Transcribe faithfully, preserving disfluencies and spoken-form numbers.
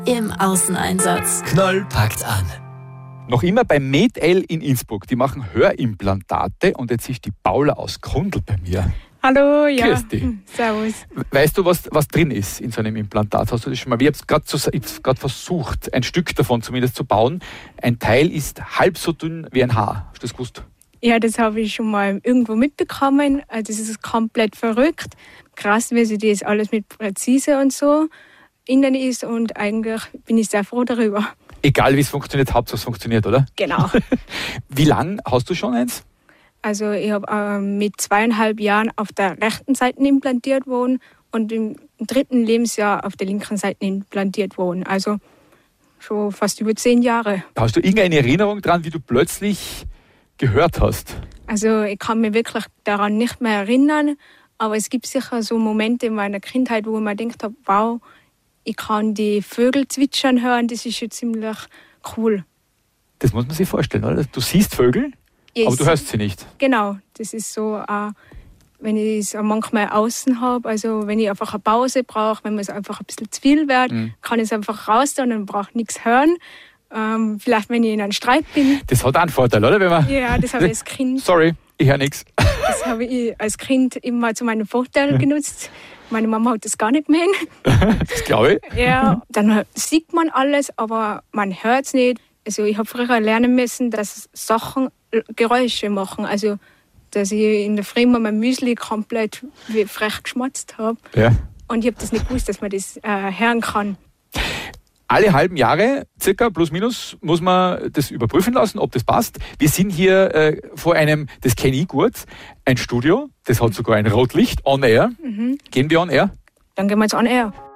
im Außeneinsatz. Knoll packt an. Noch immer bei MedL in Innsbruck. Die machen Hörimplantate und jetzt ist die Paula aus Krundl bei mir. Hallo, ja. Grüß dich. Servus. Weißt du, was, was drin ist in so einem Implantat? Hast du das schon mal? Ich habe es gerade versucht, ein Stück davon zumindest zu bauen. Ein Teil ist halb so dünn wie ein Haar. Hast du das gewusst? Ja, das habe ich schon mal irgendwo mitbekommen. Also das ist komplett verrückt. Krass, wie sie das alles mit Präzise und so innen ist. Und eigentlich bin ich sehr froh darüber. Egal wie es funktioniert, Hauptsache es funktioniert, oder? Genau. Wie lange hast du schon eins? Also ich habe äh, mit zweieinhalb Jahren auf der rechten Seite implantiert worden und im dritten Lebensjahr auf der linken Seite implantiert worden. Also schon fast über zehn Jahre. Hast du irgendeine Erinnerung daran, wie du plötzlich gehört hast? Also ich kann mich wirklich daran nicht mehr erinnern, aber es gibt sicher so Momente in meiner Kindheit, wo ich mir gedacht habe, wow, ich kann die Vögel zwitschern hören, das ist schon ziemlich cool. Das muss man sich vorstellen, oder? Du siehst Vögel, yes, aber du hörst sie nicht. Genau, das ist so, äh, wenn ich es manchmal außen habe, also wenn ich einfach eine Pause brauche, wenn mir es einfach ein bisschen zu viel wird, mhm. kann ich es einfach raus und dann brauche ich nichts hören. Ähm, vielleicht, wenn ich in einem Streit bin. Das hat auch einen Vorteil, oder? Wenn man ja, das habe ich als Kind. Sorry, ich höre nichts. Das habe ich als Kind immer zu meinem Vorteil genutzt. Meine Mama hat das gar nicht mehr. Das glaube ich. Ja, dann sieht man alles, aber man hört es nicht. Also ich habe früher lernen müssen, dass Sachen Geräusche machen. Also, dass ich in der Früh mal mein Müsli komplett wie frech geschmatzt habe. Ja. Und ich habe das nicht gewusst, dass man das äh, hören kann. Alle halben Jahre, circa plus minus, muss man das überprüfen lassen, ob das passt. Wir sind hier äh, vor einem, das kenne ich gut, ein Studio, das hat sogar ein Rotlicht, on air. Mhm. Gehen wir on air? Dann gehen wir jetzt on air.